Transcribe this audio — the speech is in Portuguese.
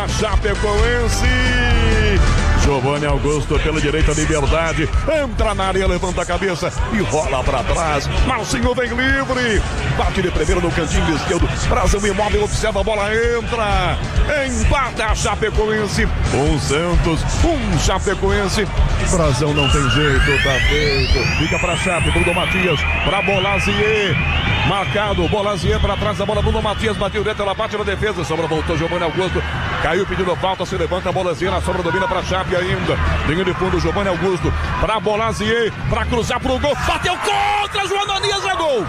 Chapecoense. Giovanni Augusto pela direita, Liberdade, entra na área, levanta a cabeça e rola para trás. Marcinho vem livre, bate de primeiro no cantinho esquerdo. Brasil imóvel, observa, a bola entra. Empata a Chapecoense. Santos, Chapecoense. Brasil não tem jeito, tá feito. Fica para Chape, Bruno Matias, para Bolazier. Marcado, Bolazier para trás da bola, Bruno Matias bateu dentro, ela bate na defesa, sobra, voltou Giovanni Augusto, caiu pedindo falta, se levanta, Bolazier na sobra, domina para Chape ainda, linha de fundo, Giovanni Augusto, para Bolazier, para cruzar pro gol, bateu contra, João Ananias, é gol!